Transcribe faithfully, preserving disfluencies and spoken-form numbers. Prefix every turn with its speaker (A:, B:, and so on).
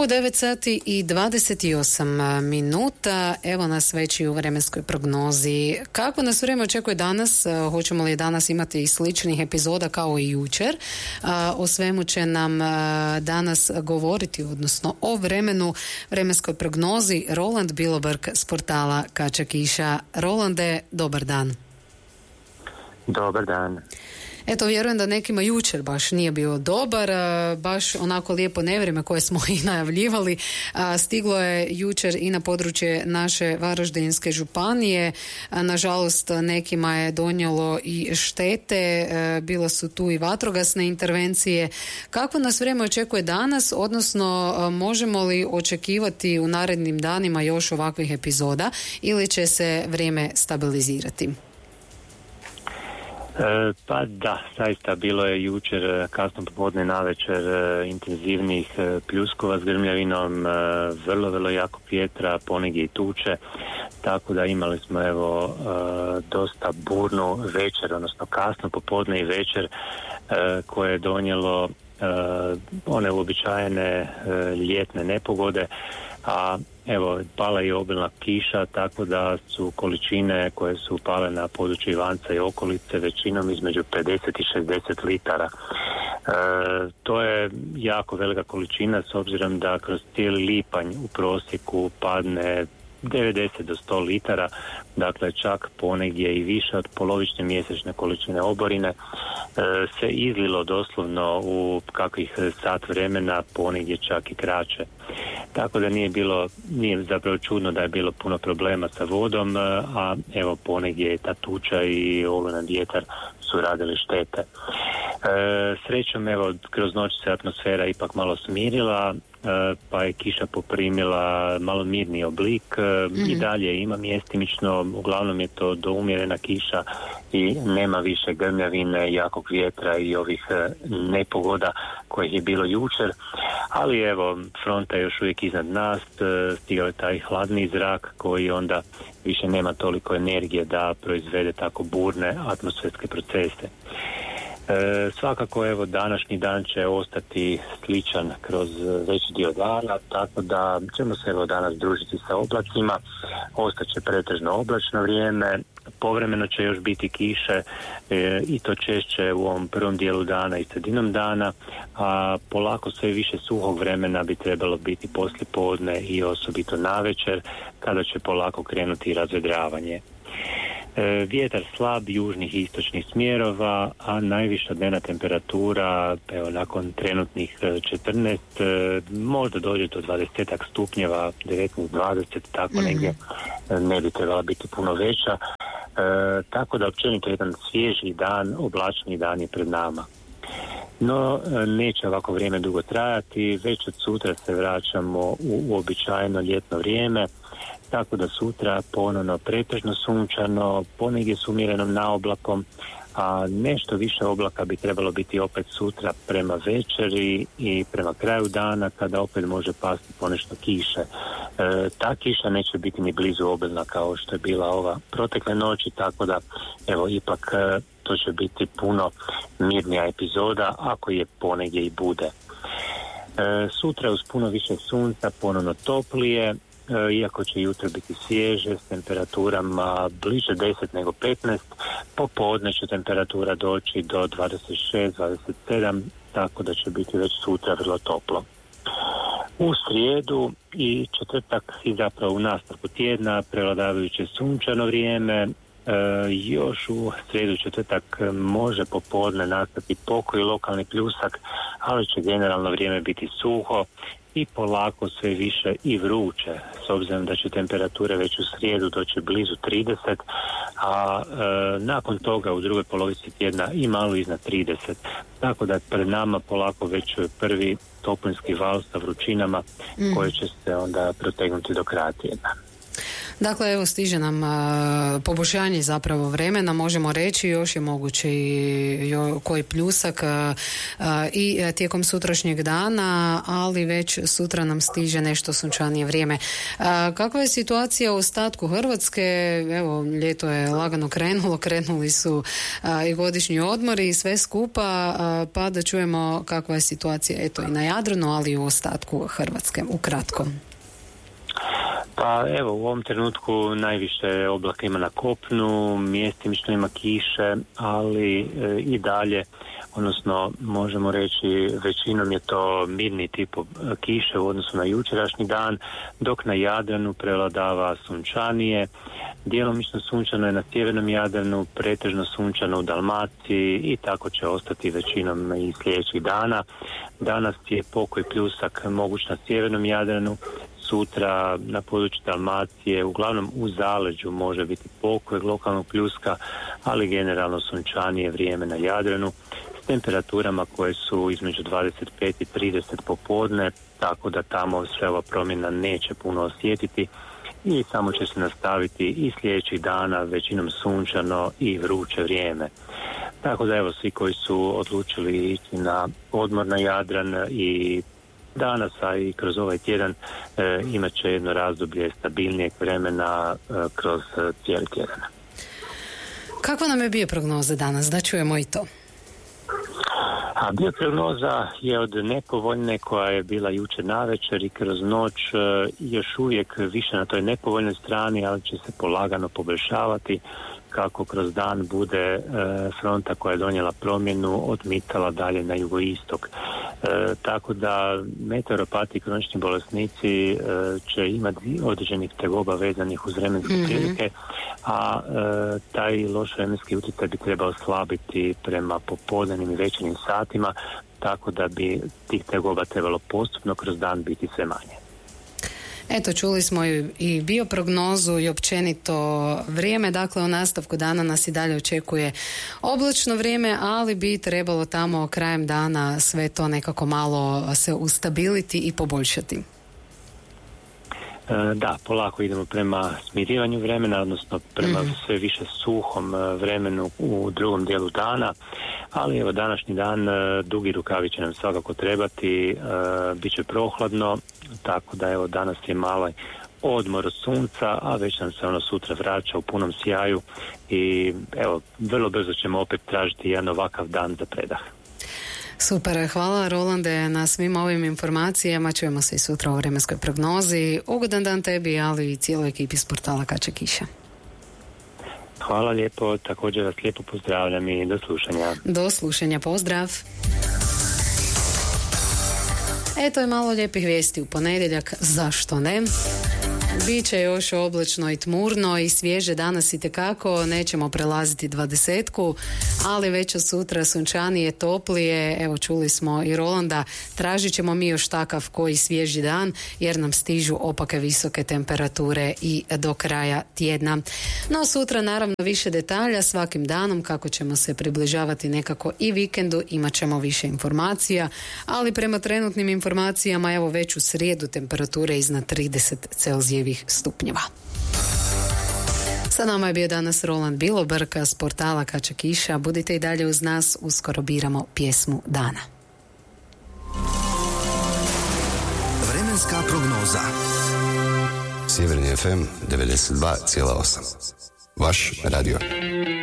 A: U devet sati i dvadeset osam minuta, evo nas već i u vremenskoj prognozi. Kako nas vrijeme očekuje danas? Hoćemo li danas imati i sličnih epizoda kao i jučer? O svemu će nam danas govoriti, odnosno o vremenu, vremenskoj prognozi, Roland Bilobrk s portala Kača kiša. Rolande, dobar dan.
B: Dobar dan.
A: Eto, vjerujem da nekima jučer baš nije bio dobar, baš onako lijepo nevrijeme koje smo i najavljivali. Stiglo je jučer i na područje naše Varaždinske županije. Nažalost, nekima je donijelo i štete, bilo su tu i vatrogasne intervencije. Kako nas vrijeme očekuje danas, odnosno možemo li očekivati u narednim danima još ovakvih epizoda ili će se vrijeme stabilizirati?
B: E, pa da, zaista bilo je jučer kasno popodne navečer intenzivnih pljuskova s grmljavinom, vrlo, vrlo jako vjetra, ponegdje i tuče, tako da imali smo evo dosta burnu večer, odnosno kasno popodne i večer koje je donijelo one uobičajene ljetne nepogode, a evo, pala je obilna kiša, tako da su količine koje su pale na području Ivanca i okolice većinom između pedeset i šezdeset litara. E, to je jako velika količina s obzirom da kroz cijeli lipanj u prosjeku padne devedeset do sto litara, dakle čak ponegdje i više od polovične mjesečne količine oborine e, se izlilo doslovno u kakvih sat vremena, ponegdje čak i kraće. Tako da nije bilo, nije zapravo čudno da je bilo puno problema sa vodom, a evo ponegdje je ta tuča i olujan vjetar su radili štete. E, srećom, evo, kroz noć se atmosfera ipak malo smirila, e, pa je kiša poprimila malo mirniji oblik, e, mm-hmm. i dalje ima mjestimično, uglavnom je to doumjerena kiša i nema više grmljavine, jakog vjetra i ovih e, nepogoda kojih je bilo jučer, ali evo, fronta je još uvijek iznad nas, e, stigao je taj hladni zrak koji onda više nema toliko energije da proizvede tako burne atmosferske procese. E, svakako evo današnji dan će ostati sličan kroz veći dio dana, tako da ćemo se evo danas družiti sa oblacima, ostaće pretežno oblačno vrijeme, povremeno će još biti kiše e, i to češće u ovom prvom dijelu dana i sredinom dana, a polako sve više suhog vremena bi trebalo biti poslije podne i osobito navečer kada će polako krenuti razvedravanje. E, vjetar slab južnih i istočnih smjerova, a najviša dnevna temperatura evo nakon trenutnih četrnaest e, možda dođe do dvadeset stupnjeva, devetnaest dvadeset, tako mm-hmm. negdje ne bi trebala biti puno veća, e, tako da općenito jedan svježi dan, oblačni dan je pred nama. No, neće ovako vrijeme dugo trajati, već od sutra se vraćamo u uobičajeno ljetno vrijeme, tako da sutra ponovno pretežno sunčano, ponegdje s umjerenom naoblakom, a nešto više oblaka bi trebalo biti opet sutra prema večeri i prema kraju dana kada opet može pasti ponešto kiše. E, ta kiša neće biti ni blizu obilna kao što je bila ova protekle noći, tako da evo ipak e, to će biti puno mirnija epizoda ako je ponegdje i bude. E, sutra uz puno više sunca, ponovno toplije, iako će jutro biti svježe s temperaturama bliže deset nego petnaest, popodne će temperatura doći do dvadeset šest dvadeset sedam, tako da će biti već sutra vrlo toplo. U srijedu i četvrtak i zapravo u nastavku tjedna prevladavajuće sunčano vrijeme, e, još u srijedu četvrtak može popodne nastati pokoji lokalni pljusak, ali će generalno vrijeme biti suho i polako sve više i vruće, s obzirom da će temperature već u srijedu doći blizu trideset, a e, nakon toga u drugoj polovici tjedna i malo iznad trideset, tako da pred nama polako već prvi toplinski val sa vrućinama mm. koje će se onda protegnuti do kraja tjedna.
A: Dakle, evo stiže nam a, poboljšanje zapravo vremena, možemo reći, još je moguće i jo, koji pljusak a, a, i a, tijekom sutrašnjeg dana, ali već sutra nam stiže nešto sunčanije vrijeme. A, kakva je situacija u ostatku Hrvatske? Evo, ljeto je lagano krenulo, krenuli su a, i godišnji odmori i sve skupa, a, pa da čujemo kakva je situacija eto i na Jadranu, ali i u ostatku Hrvatske, ukratko.
B: Pa evo, u ovom trenutku najviše oblaka ima na kopnu, mjestimično ima kiše, ali e, i dalje, odnosno možemo reći većinom je to mirni tip kiše u odnosu na jučerašnji dan, dok na Jadranu prevladava sunčanije. Djelomično sunčano je na sjevernom Jadranu, pretežno sunčano u Dalmaciji i tako će ostati većinom i sljedećih dana. Danas je pokoj pljusak moguć na sjevernom Jadranu, sutra na području Dalmacije, uglavnom u zaleđu može biti pokoj lokalnog pljuska, ali generalno sunčanije vrijeme na Jadranu s temperaturama koje su između dvadeset pet i trideset popodne, tako da tamo sve ova promjena neće puno osjetiti i samo će se nastaviti i sljedećih dana većinom sunčano i vruće vrijeme. Tako da evo, svi koji su odlučili ići na odmor na Jadran i danas, a i kroz ovaj tjedan e, imat će jedno razdoblje stabilnijeg vremena e, kroz cijeli tjedan.
A: Kakva nam je bio prognoza danas? Da čujemo i to.
B: A bio prognoza je od nepovoljne koja je bila jučer navečer i kroz noć e, još uvijek više na toj nepovoljnoj strani, ali će se polagano poboljšavati kako kroz dan bude e, fronta koja je donijela promjenu odmitala dalje na jugoistok. E, tako da meteoropati i kronični bolesnici e, će imati određenih tegoba vezanih uz vremenske mm-hmm. prilike, a e, taj loš vremenski utjecaj bi trebao slabiti prema popodnevnim i večernjim satima, tako da bi tih tegoba trebalo postupno kroz dan biti sve manje.
A: Eto, čuli smo i bioprognozu i općenito vrijeme, dakle u nastavku dana nas i dalje očekuje oblačno vrijeme, ali bi trebalo tamo krajem dana sve to nekako malo se ustabiliti i poboljšati.
B: Da, polako idemo prema smirivanju vremena, odnosno prema mm-hmm. sve više suhom vremenu u drugom dijelu dana, ali evo današnji dan dugi rukavi će nam svakako trebati, bit će prohladno, tako da evo danas je malo odmor od sunca, a već nam se ono sutra vraća u punom sjaju i evo vrlo brzo ćemo opet tražiti jedan ovakav dan za predah.
A: Super, hvala Rolande na svim ovim informacijama, čujemo se i sutra u vremenskoj prognozi. Ugodan dan tebi, ali i cijeloj ekipi s portala Kača Kiša.
B: Hvala lijepo, također vas lijepo pozdravljam i do slušanja.
A: Do slušanja, pozdrav. Eto je malo lijepih vijesti u ponedjeljak, zašto ne? Biće još oblačno i tmurno i svježe danas itekako, nećemo prelaziti dvadesetku, ali već od sutra sunčanije, toplije, evo čuli smo i Rolanda, tražit ćemo mi još takav koji svježi dan jer nam stižu opake visoke temperature i do kraja tjedna. No sutra naravno više detalja svakim danom kako ćemo se približavati nekako i vikendu, imat ćemo više informacija, ali prema trenutnim informacijama evo već u srijedu temperature iznad trideset Celzijevih stupnjeva. Sa nama je bio danas Roland Bilobrka s portala Kača Kiša. Budite i dalje uz nas, uskoro biramo pjesmu dana.
C: Vremenska prognoza. Sjeverni ef em devedeset dva zarez osam. Vaš radio.